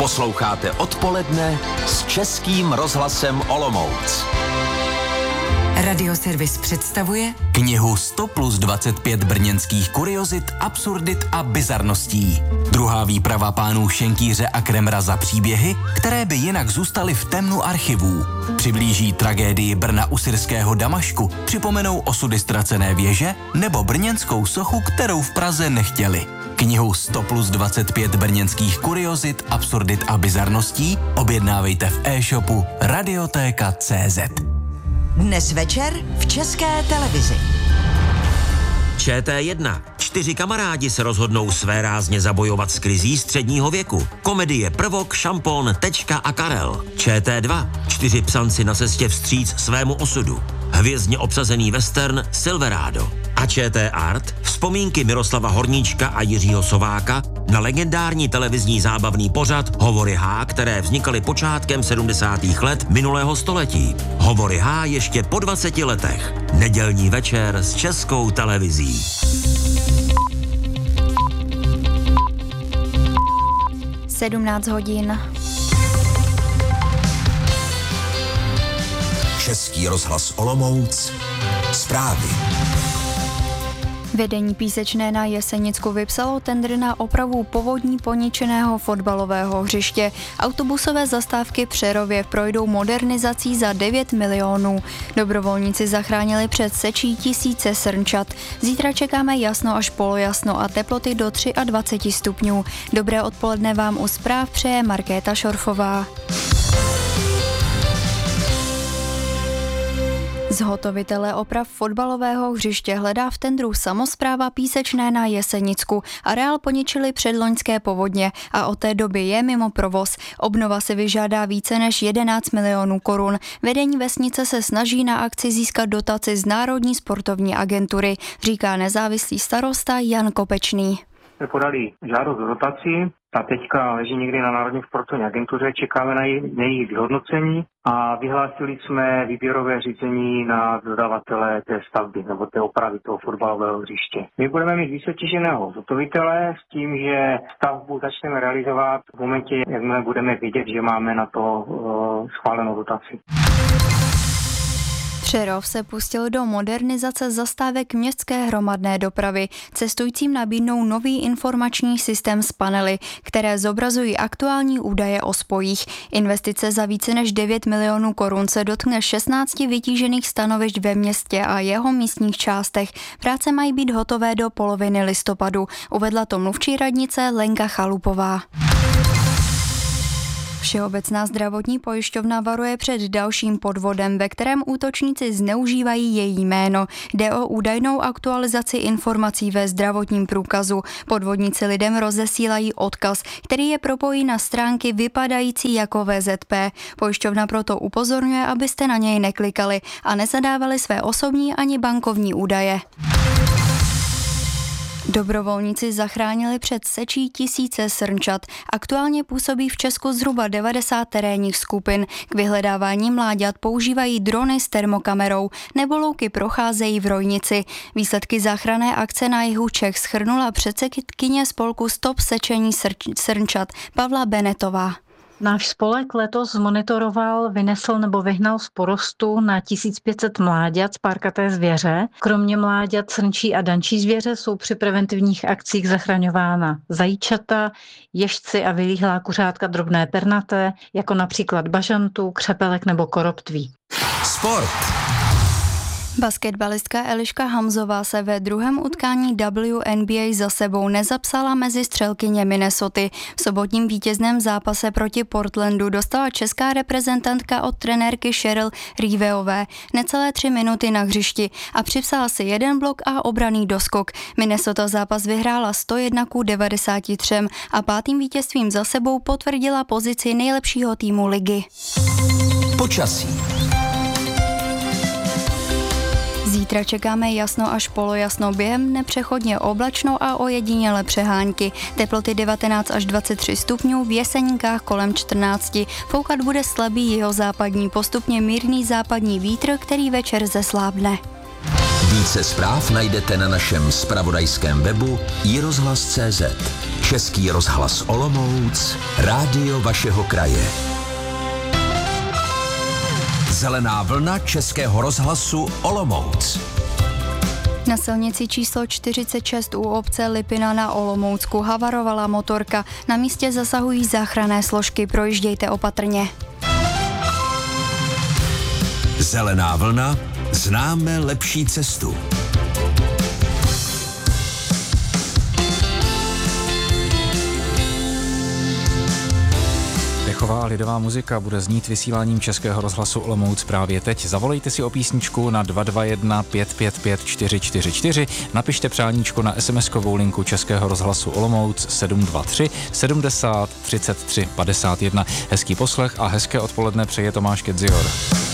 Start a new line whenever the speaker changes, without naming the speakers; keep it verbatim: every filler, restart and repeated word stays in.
Posloucháte Odpoledne s Českým rozhlasem Olomouc.
Radioservis představuje
knihu sto plus dvacet pět brněnských kuriozit, absurdit a bizarností. Druhá výprava pánů Šenkýře a Kremra za příběhy, které by jinak zůstaly v temnu archivů. Přiblíží tragédii Brna u syrského Damašku, připomenou osudy ztracené věže nebo brněnskou sochu, kterou v Praze nechtěli. Knihu sto plus dvacet pět brněnských kuriozit, absurdit a bizarností objednávejte v e-shopu radiotéka tečka cé zet.
Dnes večer v České televizi.
Č T jedna. Čtyři kamarádi se rozhodnou své rázně zabojovat s krizí středního věku. Komedie Prvok, Šampon, Tečka a Karel. Č T dva. Čtyři psanci na cestě vstříc svému osudu. Hvězdně obsazený western Silverado. A Č T Art. Vzpomínky Miroslava Horníčka a Jiřího Sováka na legendární televizní zábavný pořad Hovory H, které vznikaly počátkem sedmdesátých let minulého století. Hovory H ještě po dvaceti letech. Nedělní večer s Českou televizí.
sedmnáct hodin.
Český rozhlas Olomouc. Zprávy.
Vedení Písečné na Jesenicku vypsalo tendr na opravu povodní poničeného fotbalového hřiště. Autobusové zastávky v Přerově projdou modernizací za devět milionů. Dobrovolníci zachránili před sečí tisíce srnčat. Zítra čekáme jasno až polojasno a teploty do dvacet tři stupňů. Dobré odpoledne vám u zpráv přeje Markéta Šorfová. Zhotovitelé oprav fotbalového hřiště hledá v tendru samospráva Písečné na Jesenicku. Areál poničili předloňské povodně a od té doby je mimo provoz. Obnova si vyžádá více než jedenáct milionů korun. Vedení vesnice se snaží na akci získat dotaci z Národní sportovní agentury, říká nezávislý starosta Jan Kopečný.
Podali žádost o dotaci, ta teďka leží někdy na Národní sportovní agentuře, čekáme na její, na její vyhodnocení a vyhlásili jsme výběrové řízení na dodavatele té stavby nebo té opravy toho fotbalového hřiště. My budeme mít vysoutěženého zhotovitele s tím, že stavbu začneme realizovat v momentě, jak budeme vidět, že máme na to uh, schválenou dotaci.
Přerov se pustil do modernizace zastávek městské hromadné dopravy. Cestujícím nabídnou nový informační systém s panely, které zobrazují aktuální údaje o spojích. Investice za více než devět milionů korun se dotkne šestnácti vytížených stanovišť ve městě a jeho místních částech. Práce mají být hotové do poloviny listopadu, uvedla to mluvčí radnice Lenka Chalupová. Všeobecná zdravotní pojišťovna varuje před dalším podvodem, ve kterém útočníci zneužívají její jméno. Jde o údajnou aktualizaci informací ve zdravotním průkazu. Podvodníci lidem rozesílají odkaz, který je propojí na stránky vypadající jako V Z P. Pojišťovna proto upozorňuje, abyste na něj neklikali a nezadávali své osobní ani bankovní údaje. Dobrovolníci zachránili před sečí tisíce srnčat. Aktuálně působí v Česku zhruba devadesát terénních skupin. K vyhledávání mláďat používají drony s termokamerou nebo louky procházejí v rojnici. Výsledky záchranné akce na jihu Čech shrnula předsedkyně spolku Stop sečení srnčat Pavla Benetová.
Náš spolek letos zmonitoroval, vynesl nebo vyhnal z porostu na tisíc pět set mláďat spárkaté zvěře. Kromě mláďat srnčí a dančí zvěře jsou při preventivních akcích zachraňována zajíčata, ježci a vylíhlá kuřátka drobné pernaté, jako například bažantů, křepelek nebo koroptví.
Sport.
Basketbalistka Eliška Hamzová se ve druhém utkání W N B A za sebou nezapsala mezi střelkyně Minnesoty. V sobotním vítězném zápase proti Portlandu dostala česká reprezentantka od trenérky Cheryl Riveové necelé tři minuty na hřišti a připsala si jeden blok a obranný doskok. Minnesota zápas vyhrála sto jedna ku devadesáti třem a pátým vítězstvím za sebou potvrdila pozici nejlepšího týmu ligy.
Počasí.
Zítra čekáme jasno až polojasno, během dne přechodně oblačno a ojedinělé přehánky. Teploty devatenáct až dvacet tři stupňů, v Jeseníkách kolem čtrnáct. Foukat bude slabý jihozápadní, postupně mírný západní vítr, který večer zeslábne.
Více zpráv najdete na našem zpravodajském webu i rozhlas tečka cé zet. Český rozhlas Olomouc, rádio vašeho kraje. Zelená vlna Českého rozhlasu Olomouc.
Na silnici číslo čtyřicet šest u obce Lipina na Olomoucku havarovala motorka. Na místě zasahují záchranné složky, projíždějte opatrně.
Zelená vlna, známe lepší cestu.
Dechová lidová muzika bude znít vysíláním Českého rozhlasu Olomouc právě teď. Zavolejte si o písničku na dva dva jedna pět pět pět čtyři čtyři čtyři, napište přáníčko na es em eskovou linku Českého rozhlasu Olomouc sedm dva tři sedmdesát třicet tři padesát jedna. Hezký poslech a hezké odpoledne přeje Tomáš Kedzior.